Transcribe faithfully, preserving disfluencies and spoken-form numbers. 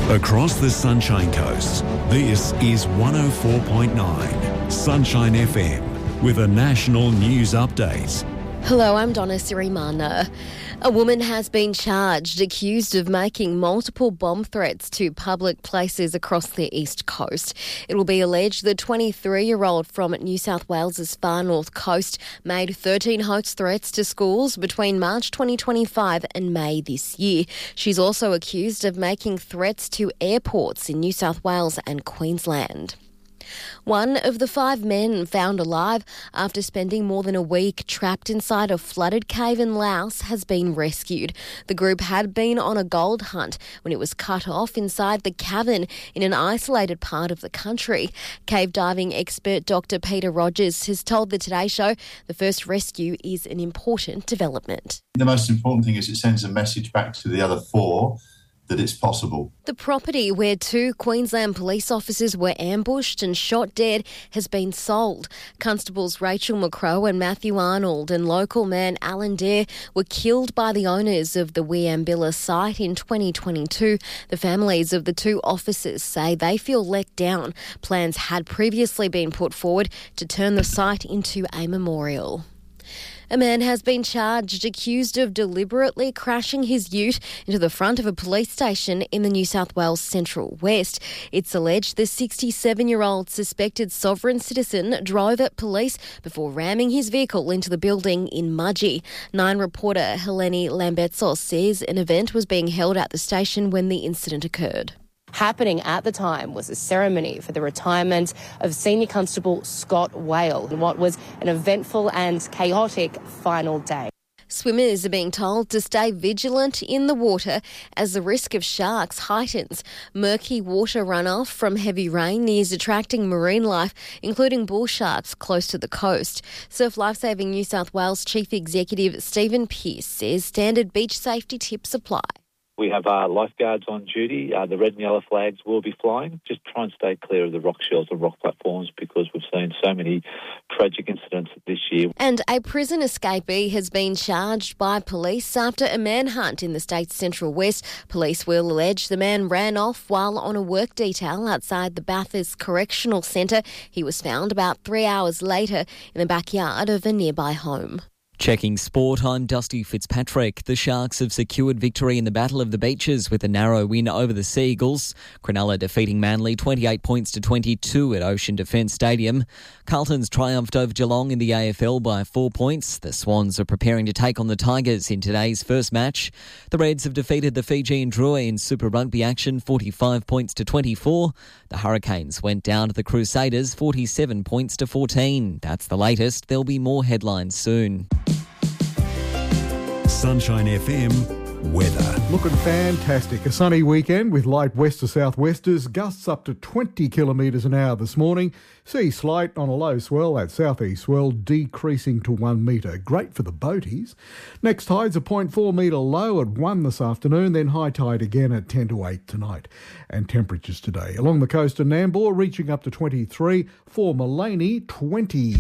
Across the Sunshine Coast, this is one oh four point nine Sunshine F M with a national news update. Hello, I'm Donna Sirimana. A woman has been charged, accused of making multiple bomb threats to public places across the East Coast. It will be alleged the twenty-three-year-old from New South Wales's far north coast made thirteen hoax threats to schools between March twenty twenty-five and May this year. She's also accused of making threats to airports in New South Wales and Queensland. One of the five men found alive after spending more than a week trapped inside a flooded cave in Laos has been rescued. The group had been on a gold hunt when it was cut off inside the cavern in an isolated part of the country. Cave diving expert Doctor Peter Rogers has told the Today Show the first rescue is an important development. The most important thing is it sends a message back to the other four that it's possible. The property where two Queensland police officers were ambushed and shot dead has been sold. Constables Rachel McCrow and Matthew Arnold and local man Alan Dare were killed by the owners of the Weambilla site in twenty twenty-two. The families of the two officers say they feel let down. Plans had previously been put forward to turn the site into a memorial. A man has been charged, accused of deliberately crashing his ute into the front of a police station in the New South Wales Central West. It's alleged the sixty-seven-year-old suspected sovereign citizen drove at police before ramming his vehicle into the building in Mudgee. Nine reporter Helene Lambetsos says an event was being held at the station when the incident occurred. Happening at the time was a ceremony for the retirement of Senior Constable Scott Whale in what was an eventful and chaotic final day. Swimmers are being told to stay vigilant in the water as the risk of sharks heightens. Murky water runoff from heavy rain is attracting marine life, including bull sharks close to the coast. Surf Lifesaving New South Wales Chief Executive Stephen Pearce says standard beach safety tips apply. We have uh, lifeguards on duty. Uh, the red and yellow flags will be flying. Just try and stay clear of the rock shells and rock platforms because we've seen so many tragic incidents this year. And a prison escapee has been charged by police after a manhunt in the state's Central West. Police will allege the man ran off while on a work detail outside the Bathurst Correctional Centre. He was found about three hours later in the backyard of a nearby home. Checking sport, I'm Dusty Fitzpatrick. The Sharks have secured victory in the Battle of the Beaches with a narrow win over the Seagulls. Cronulla defeating Manly twenty-eight points to twenty-two at Ocean Defence Stadium. Carlton's triumphed over Geelong in the A F L by four points. The Swans are preparing to take on the Tigers in today's first match. The Reds have defeated the Fijian Drua in Super Rugby action forty-five points to twenty-four. The Hurricanes went down to the Crusaders forty-seven points to fourteen. That's the latest. There'll be more headlines soon. Sunshine F M weather. Looking fantastic. A sunny weekend with light west to southwesters, gusts up to twenty kilometres an hour this morning. Sea slight on a low swell, that southeast swell decreasing to one metre. Great for the boaties. Next tide's a zero point four metre low at one this afternoon, then high tide again at ten to eight tonight. And temperatures today along the coast of Nambour reaching up to twenty-three, for Mullaney twenty.